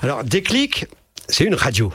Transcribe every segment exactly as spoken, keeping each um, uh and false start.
Alors, Déclic, c'est une radio.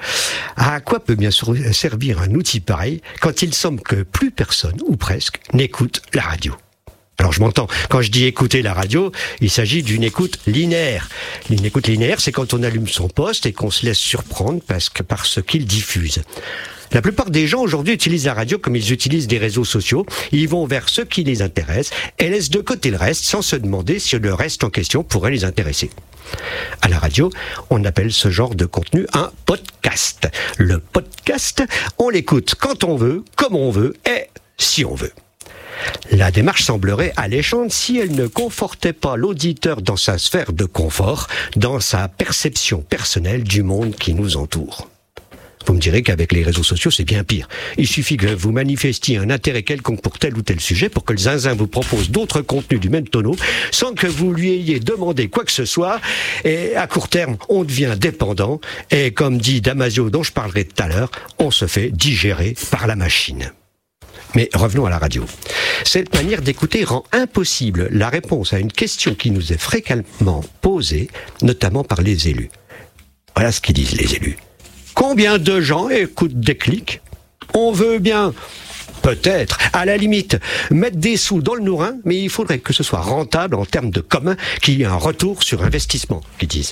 À quoi peut bien servir un outil pareil quand il semble que plus personne, ou presque, n'écoute la radio ? Alors je m'entends, quand je dis écouter la radio, il s'agit d'une écoute linéaire. Une écoute linéaire, c'est quand on allume son poste et qu'on se laisse surprendre parce que, par ce qu'il diffuse. La plupart des gens aujourd'hui utilisent la radio comme ils utilisent des réseaux sociaux. Ils vont vers ce qui les intéresse et laissent de côté le reste sans se demander si le reste en question pourrait les intéresser. À la radio, on appelle ce genre de contenu un podcast. Le podcast, on l'écoute quand on veut, comme on veut et si on veut. La démarche semblerait alléchante si elle ne confortait pas l'auditeur dans sa sphère de confort, dans sa perception personnelle du monde qui nous entoure. Vous me direz qu'avec les réseaux sociaux, c'est bien pire. Il suffit que vous manifestiez un intérêt quelconque pour tel ou tel sujet pour que le zinzin vous propose d'autres contenus du même tonneau sans que vous lui ayez demandé quoi que ce soit. Et à court terme, on devient dépendant. Et comme dit Damasio, dont je parlerai tout à l'heure, on se fait digérer par la machine. Mais revenons à la radio. Cette manière d'écouter rend impossible la réponse à une question qui nous est fréquemment posée, notamment par les élus. Voilà ce qu'ils disent les élus. Combien de gens écoutent Déclic ? On veut bien, peut-être, à la limite, mettre des sous dans le nourrin, mais il faudrait que ce soit rentable en termes de commun, qu'il y ait un retour sur investissement, qu'ils disent.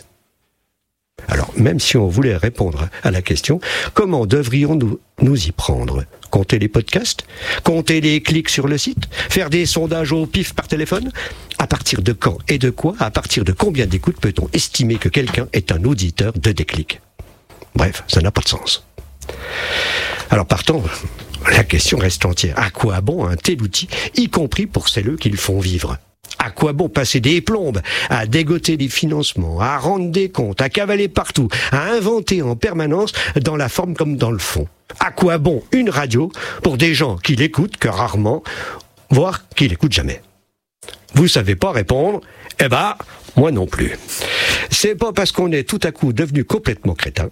Alors, même si on voulait répondre à la question, comment devrions-nous nous y prendre ? Compter les podcasts ? Compter les clics sur le site ? Faire des sondages au pif par téléphone ? À partir de quand et de quoi ? À partir de combien d'écoutes peut-on estimer que quelqu'un est un auditeur de Déclic ? Bref, ça n'a pas de sens. Alors partons, la question reste entière. À quoi bon un tel outil, y compris pour celles qui le font vivre ? À quoi bon passer des plombes à dégoter des financements, à rendre des comptes, à cavaler partout, à inventer en permanence dans la forme comme dans le fond ? À quoi bon une radio pour des gens qui l'écoutent que rarement, voire qui l'écoutent jamais ? Vous savez pas répondre ? Eh ben, moi non plus. C'est pas parce qu'on est tout à coup devenu complètement crétin.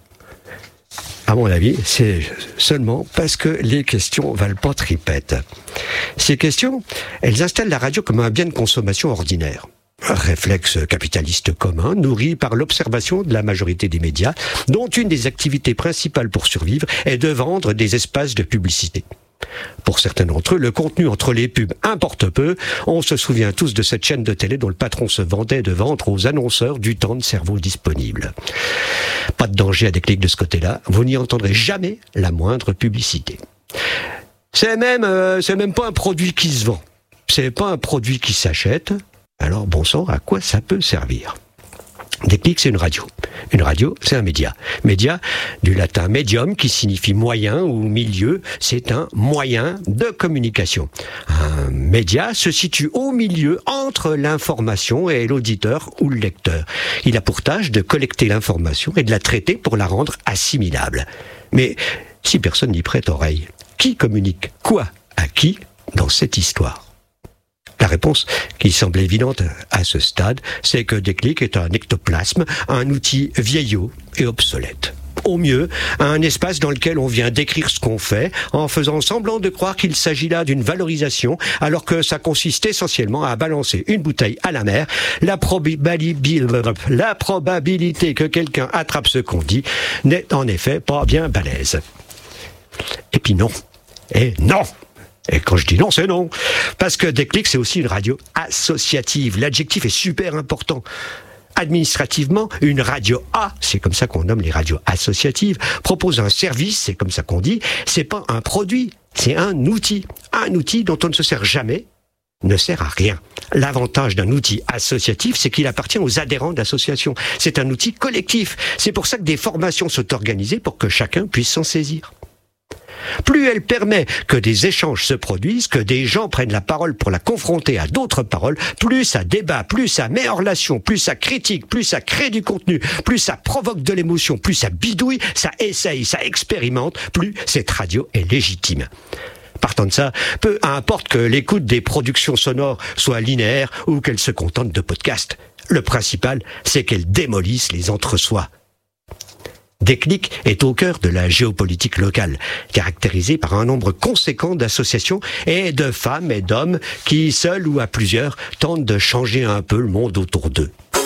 À mon avis, c'est seulement parce que les questions valent pas tripette. Ces questions, elles installent la radio comme un bien de consommation ordinaire. Un réflexe capitaliste commun, nourri par l'observation de la majorité des médias, dont une des activités principales pour survivre est de vendre des espaces de publicité. Pour certains d'entre eux, le contenu entre les pubs importe peu. On se souvient tous de cette chaîne de télé dont le patron se vantait de vendre aux annonceurs du temps de cerveau disponible. Pas de danger à Déclic de ce côté-là. Vous n'y entendrez jamais la moindre publicité. C'est même, euh, c'est même pas un produit qui se vend. C'est pas un produit qui s'achète. Alors, bon sang, à quoi ça peut servir ? Déclic, c'est une radio. Une radio, c'est un média. Média, du latin medium, qui signifie moyen ou milieu, c'est un moyen de communication. Un média se situe au milieu entre l'information et l'auditeur ou le lecteur. Il a pour tâche de collecter l'information et de la traiter pour la rendre assimilable. Mais si personne n'y prête oreille, qui communique quoi à qui dans cette histoire ? La réponse, qui semble évidente à ce stade, c'est que Déclic est un ectoplasme, un outil vieillot et obsolète. Au mieux, un espace dans lequel on vient décrire ce qu'on fait, en faisant semblant de croire qu'il s'agit là d'une valorisation, alors que ça consiste essentiellement à balancer une bouteille à la mer. La, probabilité, la probabilité que quelqu'un attrape ce qu'on dit n'est en effet pas bien balèze. Et puis non. Et non. Et quand je dis non, c'est non. Parce que Déclic, c'est aussi une radio associative. L'adjectif est super important. Administrativement, une radio A, c'est comme ça qu'on nomme les radios associatives, propose un service, c'est comme ça qu'on dit, c'est pas un produit, c'est un outil. Un outil dont on ne se sert jamais, ne sert à rien. L'avantage d'un outil associatif, c'est qu'il appartient aux adhérents de l'association. C'est un outil collectif. C'est pour ça que des formations sont organisées pour que chacun puisse s'en saisir. Plus elle permet que des échanges se produisent, que des gens prennent la parole pour la confronter à d'autres paroles, plus ça débat, plus ça met en relation, plus ça critique, plus ça crée du contenu, plus ça provoque de l'émotion, plus ça bidouille, ça essaye, ça expérimente, plus cette radio est légitime. Partant de ça, peu importe que l'écoute des productions sonores soit linéaire ou qu'elle se contente de podcasts. Le principal, c'est qu'elle démolisse les entre-soi. Déclic est au cœur de la géopolitique locale, caractérisée par un nombre conséquent d'associations et de femmes et d'hommes qui, seuls ou à plusieurs, tentent de changer un peu le monde autour d'eux.